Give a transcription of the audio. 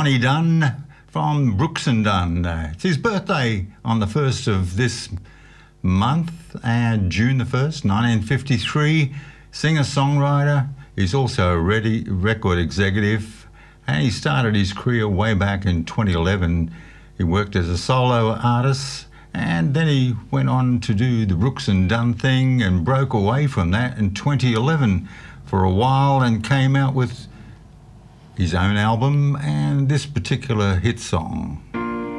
Johnny Dunn from Brooks and Dunn. It's his birthday on the 1st of this month, June the 1st, 1953. Singer-songwriter. He's also a record executive, and he started his career way back in 2011. He worked as a solo artist, and then he went on to do the Brooks and Dunn thing and broke away from that in 2011 for a while and came out with his own album and this particular hit song.